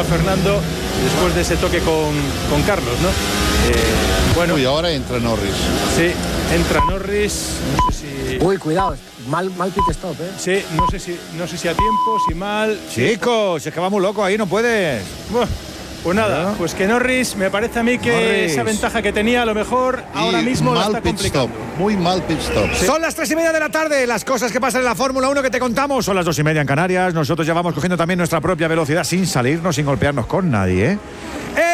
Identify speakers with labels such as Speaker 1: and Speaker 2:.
Speaker 1: a Fernando después de ese toque con Carlos, ¿no? Bueno.
Speaker 2: Uy, ahora entra Norris.
Speaker 1: Sí, entra Norris. No sé si.
Speaker 3: Uy, cuidado. Mal pit stop, ¿eh?
Speaker 1: Sí, no sé si a tiempo, si mal.
Speaker 4: Chicos, es que va muy loco ahí, no puedes.
Speaker 1: Pues nada, pues que Norris, me parece a mí que esa ventaja que tenía, a lo mejor ahora mismo la está complicando.
Speaker 2: Muy mal pit stop.
Speaker 4: Sí. Son las 3:30 de la tarde, las cosas que pasan en la Fórmula 1 que te contamos. Son las 2:30 en Canarias. Nosotros ya vamos cogiendo también nuestra propia velocidad sin salirnos, sin golpearnos con nadie, ¿eh?